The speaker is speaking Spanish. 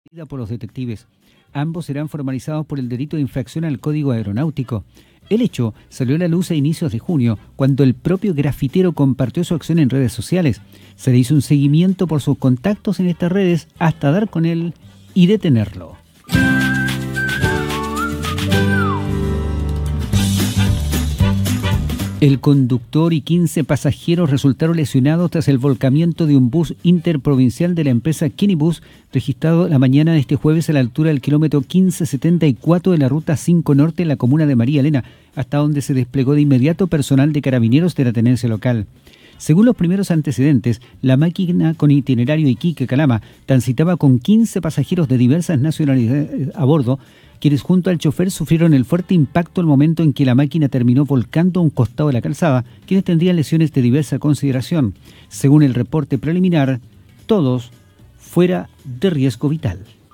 por los detectives. Ambos serán formalizados por el delito de infracción al Código Aeronáutico. El hecho salió a la luz a inicios de junio, cuando el propio grafitero compartió su acción en redes sociales. Se le hizo un seguimiento por sus contactos en estas redes hasta dar con él y detenerlo. El conductor y 15 pasajeros resultaron lesionados tras el volcamiento de un bus interprovincial de la empresa Kinibus, registrado la mañana de este jueves a la altura del kilómetro 1574 de la Ruta 5 Norte en la comuna de María Elena, hasta donde se desplegó de inmediato personal de carabineros de la tenencia local. Según los primeros antecedentes, la máquina con itinerario Iquique-Calama transitaba con 15 pasajeros de diversas nacionalidades a bordo, quienes junto al chofer sufrieron el fuerte impacto al momento en que la máquina terminó volcando a un costado de la calzada, quienes tendrían lesiones de diversa consideración. Según el reporte preliminar, todos fuera de riesgo vital.